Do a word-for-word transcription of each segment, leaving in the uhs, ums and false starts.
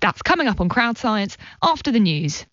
That's coming up on Crowd Science after the news.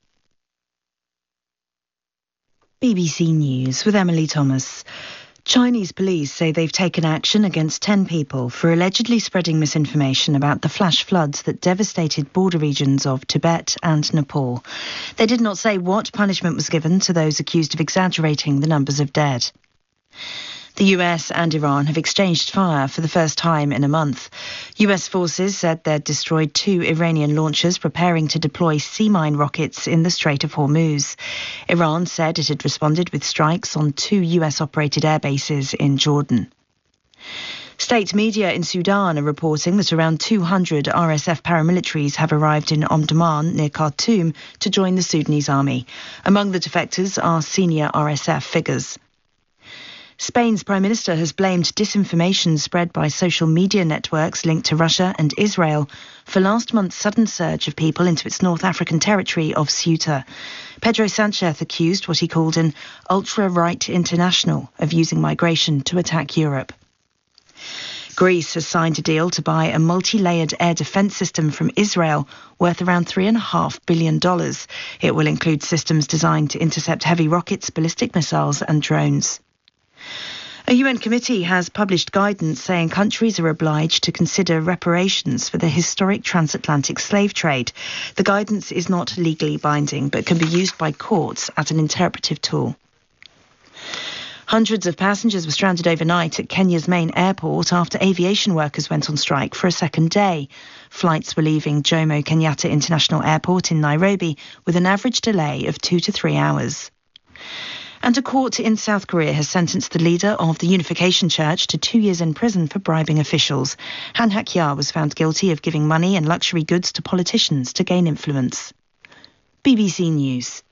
B B C News with Emily Thomas. Chinese police say they've taken action against ten people for allegedly spreading misinformation about the flash floods that devastated border regions of Tibet and Nepal. They did not say what punishment was given to those accused of exaggerating the numbers of dead. The U S and Iran have exchanged fire for the first time in a month. U S forces said they'd destroyed two Iranian launchers preparing to deploy sea mine rockets in the Strait of Hormuz. Iran said it had responded with strikes on two U S-operated air bases in Jordan. State media in Sudan are reporting that around two hundred R S F paramilitaries have arrived in Omdurman near Khartoum to join the Sudanese army. Among the defectors are senior R S F figures. Spain's Prime Minister has blamed disinformation spread by social media networks linked to Russia and Israel for last month's sudden surge of people into its North African territory of Ceuta. Pedro Sanchez accused what he called an ultra-right international of using migration to attack Europe. Greece has signed a deal to buy a multi-layered air defence system from Israel worth around three point five billion dollars. It will include systems designed to intercept heavy rockets, ballistic missiles and drones. A U N committee has published guidance saying countries are obliged to consider reparations for the historic transatlantic slave trade. The guidance is not legally binding but can be used by courts as an interpretive tool. Hundreds of passengers were stranded overnight at Kenya's main airport after aviation workers went on strike for a second day. Flights were leaving Jomo Kenyatta International Airport in Nairobi with an average delay of two to three hours. And a court in South Korea has sentenced the leader of the Unification Church to two years in prison for bribing officials. Han Hak-ya was found guilty of giving money and luxury goods to politicians to gain influence. B B C News.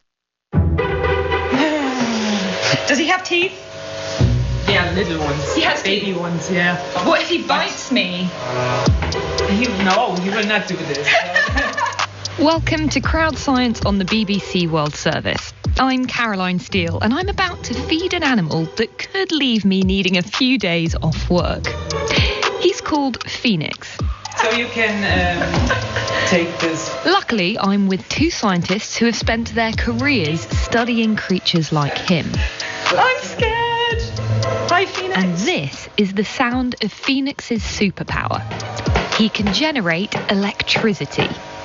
Does he have teeth? Yeah, little ones. He has baby teeth. ones, yeah. What if he bites me? He, no, he will not do this. Welcome to Crowd Science on the B B C World Service. I'm Caroline Steele, and I'm about to feed an animal that could leave me needing a few days off work. He's called Phoenix. So you can um, take this. Luckily, I'm with two scientists who have spent their careers studying creatures like him. I'm scared. Hi, Phoenix. And this is the sound of Phoenix's superpower. He can generate electricity.